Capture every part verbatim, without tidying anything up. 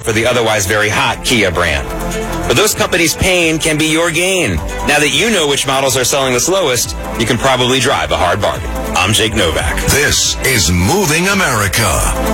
for the otherwise very hot Kia brand. But those companies' pain can be your gain. Now that you know which models are selling the slowest, you can probably drive a hard bargain. I'm Jake Novak. This is Moving America.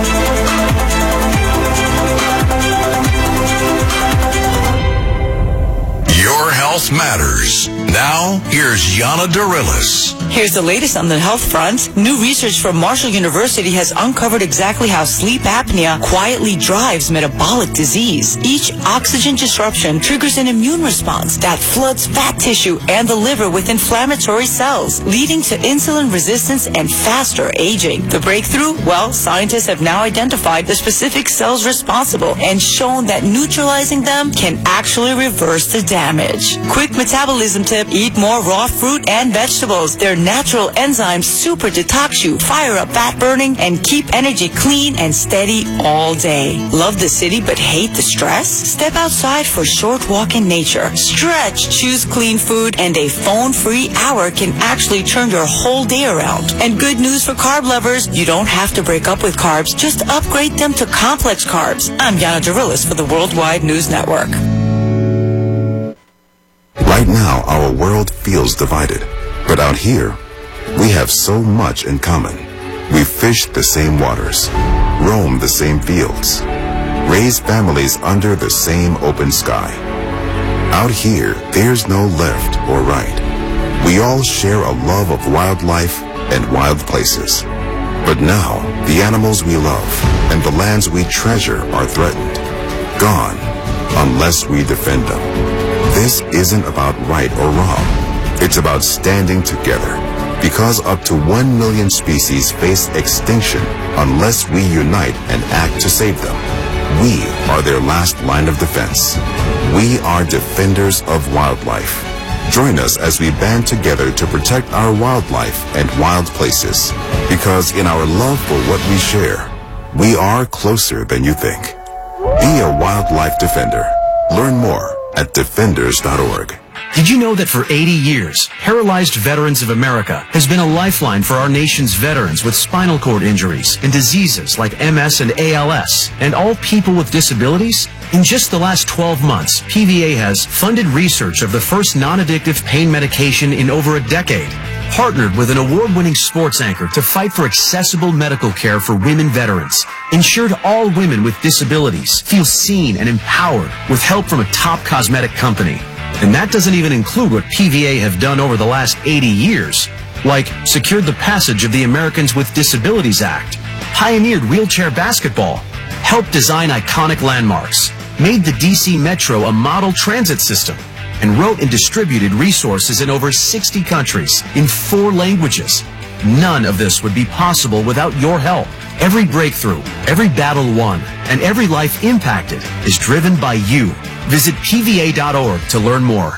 Your health matters. Now, here's Yana Darilis. Here's the latest on the health front. New research from Marshall University has uncovered exactly how sleep apnea quietly drives metabolic disease. Each oxygen disruption triggers an immune response that floods fat tissue and the liver with inflammatory cells, leading to insulin resistance and faster aging. The breakthrough? Well, scientists have now identified the specific cells responsible and shown that neutralizing them can actually reverse the damage. Quick metabolism tip: eat more raw fruit and vegetables. Their natural enzymes super detox you, fire up fat burning, and keep energy clean and steady all day. Love the city but hate the stress? Step outside for a short walk in nature. Stretch, choose clean food, and a phone-free hour can actually turn your whole day around. And good news for carb lovers, you don't have to break up with carbs, just upgrade them to complex carbs. I'm Yana Darilis for the Worldwide News Network. Right now, our world feels divided. But out here, we have so much in common. We fish the same waters, roam the same fields, raise families under the same open sky. Out here, there's no left or right. We all share a love of wildlife and wild places. But now, the animals we love and the lands we treasure are threatened, gone, unless we defend them. This isn't about right or wrong. It's about standing together, because up to one million species face extinction unless we unite and act to save them. We are their last line of defense. We are defenders of wildlife. Join us as we band together to protect our wildlife and wild places, because in our love for what we share, we are closer than you think. Be a wildlife defender. Learn more at defenders dot org. Did you know that for eighty years, Paralyzed Veterans of America has been a lifeline for our nation's veterans with spinal cord injuries and diseases like M S and A L S, and all people with disabilities? In just the last twelve months, P V A has funded research of the first non-addictive pain medication in over a decade, partnered with an award-winning sports anchor to fight for accessible medical care for women veterans, ensured all women with disabilities feel seen and empowered with help from a top cosmetic company. And that doesn't even include what P V A have done over the last eighty years, like secured the passage of the Americans with Disabilities Act, pioneered wheelchair basketball, helped design iconic landmarks, made the D C Metro a model transit system, and wrote and distributed resources in over sixty countries in four languages. None of this would be possible without your help. Every breakthrough, every battle won, and every life impacted is driven by you. Visit P V A dot org to learn more.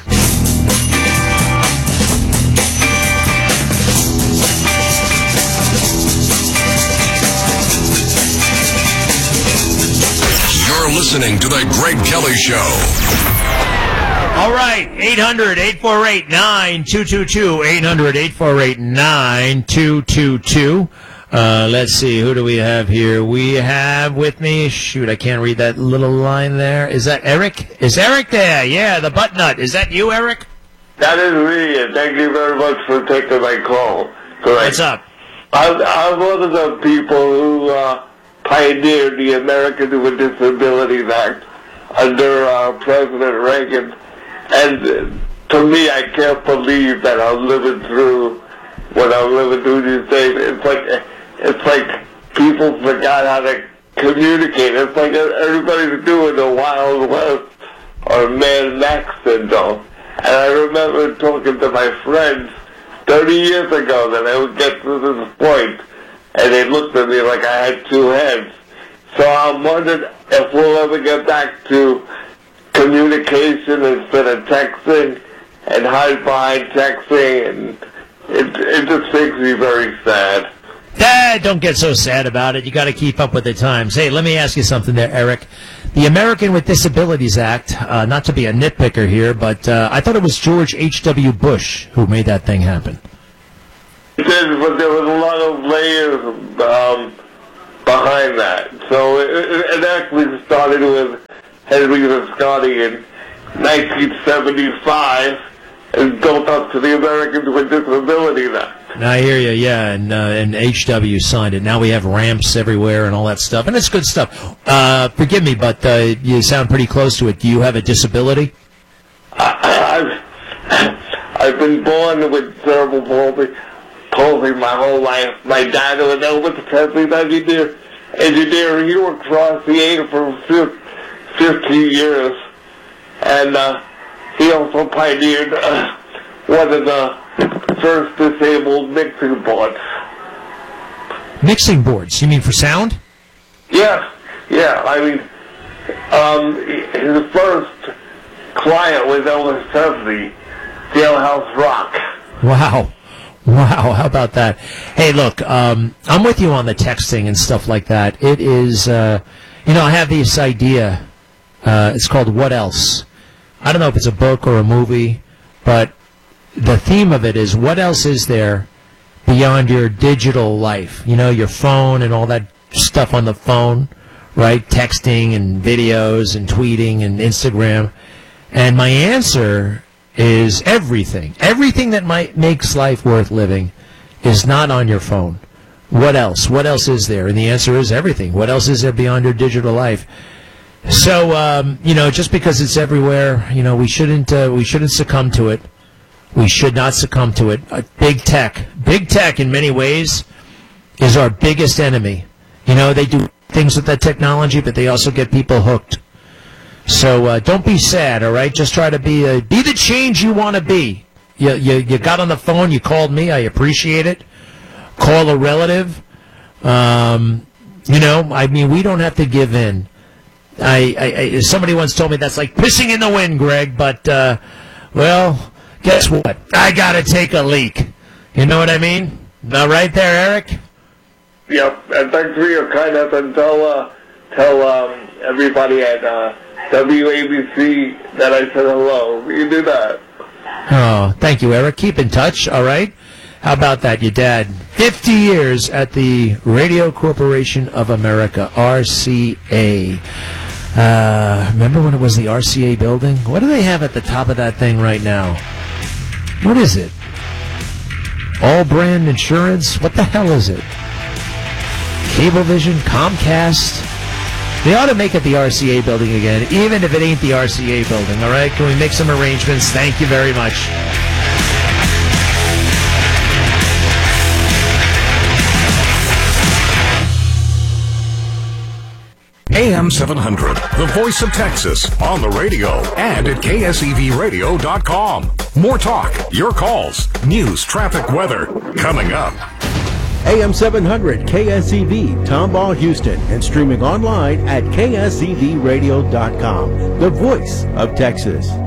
You're listening to The Greg Kelly Show. All right, eight hundred, eight four eight, nine two two two, eight hundred, eight four eight, nine two two two. Uh, let's see, who do we have here? We have with me, shoot, I can't read that little line there. Is that Eric? Is Eric there? Yeah, the butt nut. Is that you, Eric? That is me, and thank you very much for taking my call. What's up? I'm, I'm one of the people who uh, pioneered the Americans with Disabilities Act under uh, President Reagan. And uh, to me, I can't believe that I'm living through what I'm living through these days. It's like... It's like people forgot how to communicate. It's like everybody's doing the Wild West or Mad Max syndrome. And I remember talking to my friends thirty years ago that I would get to this point, and they looked at me like I had two heads. So I'm wondering if we'll ever get back to communication instead of texting and hide behind texting, and it, it just makes me very sad. Dad, don't get so sad about it. You got to keep up with the times. Hey, let me ask you something there, Eric. The American with Disabilities Act, uh, not to be a nitpicker here, but uh, I thought it was George H W Bush who made that thing happen. It did, but there was a lot of layers um, behind that. So it, it actually started with Henry Visconti in nineteen seventy-five and built up to the Americans with Disabilities Act. I hear you, yeah, and uh, and H W signed it. Now we have ramps everywhere and all that stuff, and it's good stuff. Uh, forgive me, but uh, you sound pretty close to it. Do you have a disability? I, I've, I've been born with cerebral palsy, palsy my whole life. My dad was an Elvis Presley engineer. Engineer, he worked for R C A for fifteen years, and uh, he also pioneered uh, one of the first disabled mixing boards. Mixing boards? You mean for sound? Yeah, yeah. I mean, um, his first client was Elvis Presley, Jailhouse Rock. Wow. Wow, how about that? Hey, look, um, I'm with you on the texting and stuff like that. It is, uh, you know, I have this idea. Uh, it's called What Else? I don't know if it's a book or a movie, but the theme of it is what else is there beyond your digital life? You know, your phone and all that stuff on the phone, right? Texting and videos and tweeting and Instagram. And my answer is everything. Everything that might makes life worth living is not on your phone. What else? What else is there? And the answer is everything. What else is there beyond your digital life? So, um, you know, just because it's everywhere, you know, we shouldn't uh, we shouldn't succumb to it. We should not succumb to it. Uh, big tech, big tech, in many ways, is our biggest enemy. You know, they do things with that technology, but they also get people hooked. So uh, don't be sad, all right? Just try to be a, be the change you want to be. You, you you got on the phone, you called me, I appreciate it. Call a relative. Um, you know, I mean, we don't have to give in. I, I, I somebody once told me that's like pissing in the wind, Greg. But uh, well, guess what? I gotta take a leak. You know what I mean? Now, right there, Eric. Yep, and thanks for your kindness, and tell uh, tell um, everybody at uh, W A B C that I said hello. You do that. Oh, thank you, Eric. Keep in touch, all right? How about that, your dad? fifty years at the Radio Corporation of America, R C A. Uh, remember when it was the R C A building? What do they have at the top of that thing right now? What is it? All Brand Insurance? What the hell is it? Cablevision? Comcast? They ought to make it the R C A building again, even if it ain't the R C A building, all right? Can we make some arrangements? Thank you very much. A M seven hundred, the voice of Texas, on the radio and at K S E V radio dot com. More talk, your calls, news, traffic, weather, coming up. A M seven hundred K S E V, Tomball, Houston, and streaming online at K S E V radio dot com, the voice of Texas.